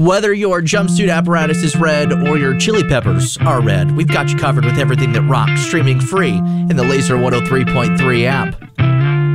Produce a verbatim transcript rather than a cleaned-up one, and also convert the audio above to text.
Whether your jumpsuit apparatus is red or your chili peppers are red, we've got you covered with everything that rocks, streaming free in the Laser one oh three point three app.